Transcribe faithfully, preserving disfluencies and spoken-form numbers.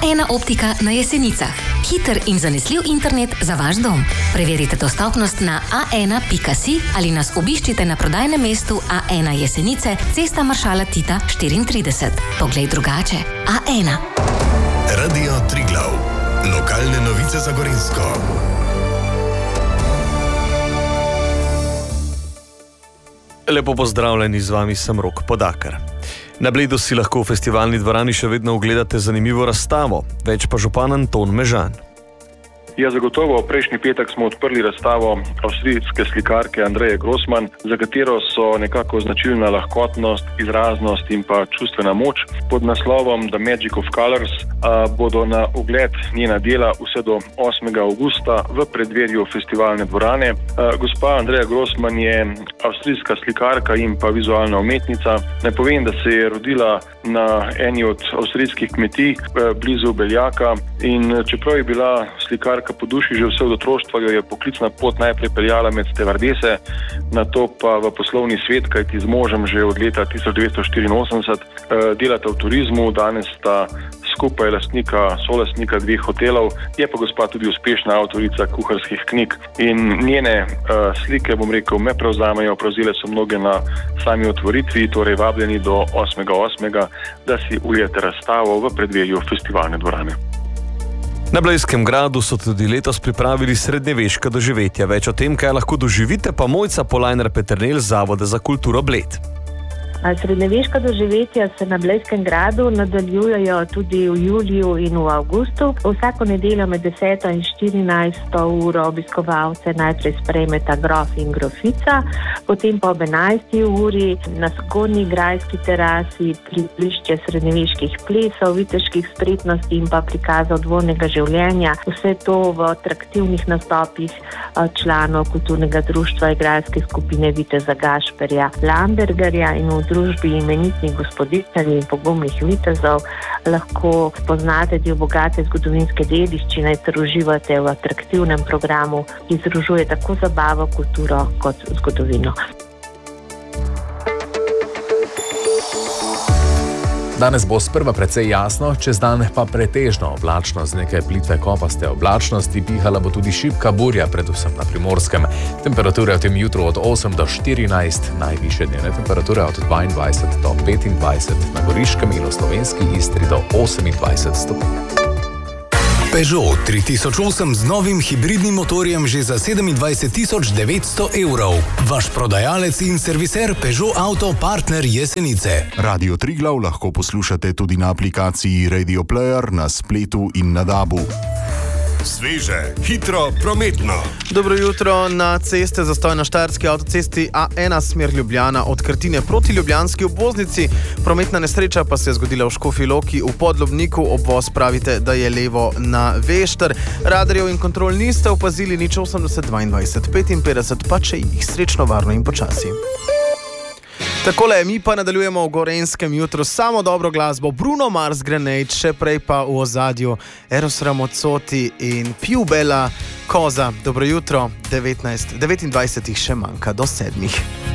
A ena optika na Jesenicah. Hiter in zanesljiv internet za vaš dom. Preverite dostopnost na a ena pika si ali nas obiščite na prodajnem mestu A ena Jesenice, cesta Maršala Tita štiriintrideset. Poglej drugače. A ena. Radio Triglav. Lokalne novice za Gorenjsko. Lepo pozdravljeni, z vami sem Rok Podakar. Na Bledu si lahko v festivalni dvorani še vedno ogledate zanimivo razstavo, več pa župan Anton Mežan. Ja, zagotovo. Prejšnji petek smo odprli razstavo avstrijske slikarke Andreje Grossman, za katero so nekako značilna lahkotnost, izraznost in pa čustvena moč. Pod naslovom The Magic of Colors a, bodo na ogled njena dela vse do osmega avgusta v predverju festivalne dvorane. A, gospa Andreja Grossman je avstrijska slikarka in pa vizualna umetnica. Ne povem, da se je rodila na eni od avstrijskih kmetij blizu Beljaka in čeprav je bila slikarka po duši že vse od otroštva, jo je poklicna pot najprej peljala med stevardese, nato pa v poslovni svet, kajti z možem že od leta tisoč devetsto štiriinosemdeset delata v turizmu, danes sta skupaj lastnika, solastnika dveh hotelov, je pa gospa tudi uspešna avtorica kuharskih knjig in njene uh, slike, bom rekel, me prevzamejo, prevzele so mnoge na sami otvoritvi, torej vabljeni do osmega osmega, da si ujete razstavo v predverju festivalne dvorane. Na Blejskem gradu so tudi letos pripravili srednjeveška doživetja. Več o tem, kaj lahko doživite, pa Mojca Polajner-Peternelj z Zavoda za kulturo Bled. Srednjeveška doživetja se na Blejskem gradu nadaljujejo tudi v juliju in v avgustu. Vsako nedeljo med deseto in štirinajsto uro obiskovalce najprej sprejmeta grof in grofica, potem pa ob enajsti uri na zgornji grajski terasi prizorišče srednjeveških plesov, viteških spretnosti in pa prikazov dvornega življenja. Vse to v atraktivnih nastopih članov kulturnega društva igralske skupine Viteza Gašperja Lambergerja in v družbi imenitnih gospoditeljev in pogumnih vitezov lahko spoznate del bogate zgodovinske dediščine ter uživate v atraktivnem programu, ki združuje tako zabavo, kulturo kot zgodovino. Danes bo sprva precej jasno, čez dan pa pretežno oblačno z nekaj plitve kopaste oblačnosti, pihala bo tudi šibka burja, predvsem na Primorskem. Temperature v tem jutru od osem do štirinajst, najvišje dnevne temperature od dvaindvajset do petindvajset, na Goriškem in v slovenski Istri do osemindvajset stopinj. Peugeot tri tisoč osem z novim hibridnim motorjem že za sedemindvajset tisoč devetsto evrov. Vaš prodajalec in serviser Peugeot Auto Partner Jesenice. Radio Triglav lahko poslušate tudi na aplikaciji Radio Player, na spletu in na dabu. Sveže, hitro, prometno. Dobro jutro. Na ceste zastoj na štajerski avtocesti A ena smer Ljubljana od Krtine proti ljubljanski obvoznici. Prometna nesreča pa se je zgodila v Škofji Loki v Podlobniku. Obvoz pravite, da je levo na Vešter. Radarjev in kontrol niste opazili, nič osemdeset dvaindvajset petinpetdeset, pa če jih srečno, varno in počasi. Takole, mi pa nadaljujemo v Gorenjskem jutru samo dobro glasbo. Bruno Mars, Grenade, še prej pa v ozadju Eros Ramazzotti in Più Bella Cosa. Dobro jutro, devetnajst, devetindvajset jih še manjka do sedmih.